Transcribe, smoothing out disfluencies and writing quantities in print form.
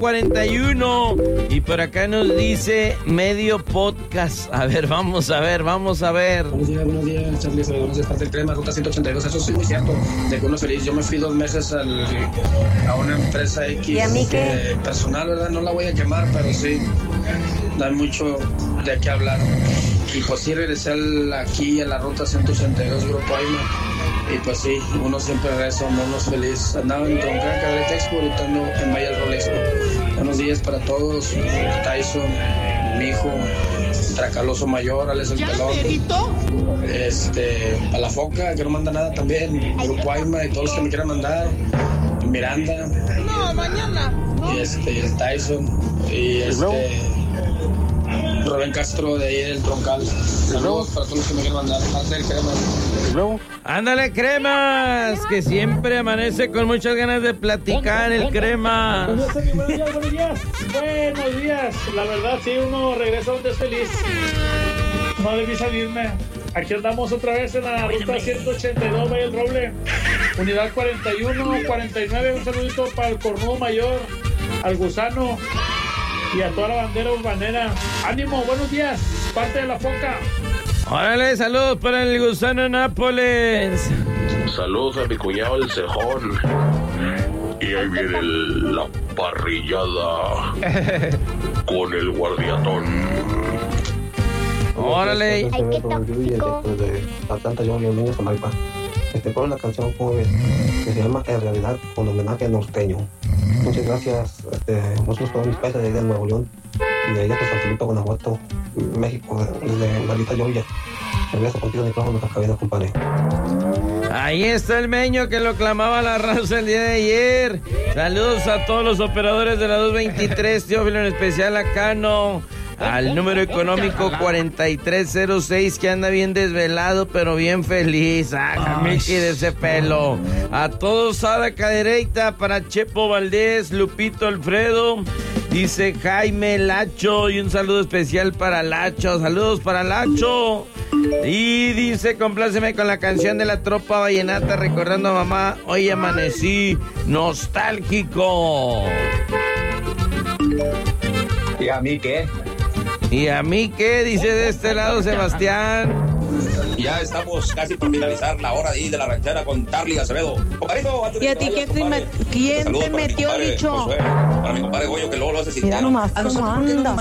41. Y por acá nos dice medio podcast. A ver, vamos a ver. Buenos días, Charlie. Saludos de parte del Crema, Ruta 182. Eso sí, muy cierto. De que uno feliz. Yo me fui 2 meses a una empresa X. ¿Y a mí qué? Personal, ¿verdad? No la voy a quemar, pero sí, da mucho de qué hablar. Y pues sí, regresé aquí a la Ruta 182, Grupo Aima. Y pues sí, uno siempre regresa, uno es feliz. Andaba en Troncal, Cabrera Expo, ahorita ando en Valle del Rolexpo. Buenos días para todos. Tyson, mi hijo, Tracaloso Mayor, Alex el Pelón. A la Foca, que no manda nada también. Grupo Aima y todos los que me quieran mandar. Miranda. No, mañana. Y el Tyson. Y Rubén Castro de ahí del Troncal. Saludos para todos los que me quieran mandar. Ándale, Cremas. Ándale, Cremas, que siempre amanece con muchas ganas de platicar el Cremas. Buenos días. La verdad, sí, uno regresa donde es feliz. No debí salirme. Aquí andamos otra vez en la ruta 182, Valle del Roble. Unidad 41, 49. Un saludito para el Cornudo Mayor, al Gusano y a toda la bandera urbanera. ¡Ánimo! Buenos días, parte de la Foca. Órale, saludos para el Gusano Nápoles. Saludos a mi cuñado el Cejón. Y ahí viene la parrillada con el guardiatón. Órale. Ay, qué tóxico. De Atlanta, yo, los niños, Tamaulipas. Con una canción que se llama En Realidad, con homenaje al norteño. Muchas gracias. Nosotros somos mis países de ahí de Nuevo León y de allá de San Felipe, Guanajuato, México, y de Marita, Georgia. Regreso contigo, micrófono, nuestra cabina, compadre. Ahí está el Meño que lo clamaba la raza el día de ayer. Saludos a todos los operadores de la 223, Teófilo, en especial a Cano. Al número económico 4306, que anda bien desvelado pero bien feliz. Miki de ese pelo. A todos, Sara Cadereita, para Chepo Valdés, Lupito Alfredo, dice Jaime Lacho, y un saludo especial para Lacho. Saludos para Lacho. Y dice, compláceme con la canción de la Tropa Vallenata, recordando a mamá, hoy amanecí nostálgico. ¿Y a mí qué? ¿Y a mí qué? Dice de este lado Sebastián. Ya estamos casi por finalizar la hora de ir de la ranchera con Tarly Acevedo. ¿Y a ti quién te metió, bicho? Para mi compadre Goyo, que luego lo hace sin Mira nomás, ¿cómo anda?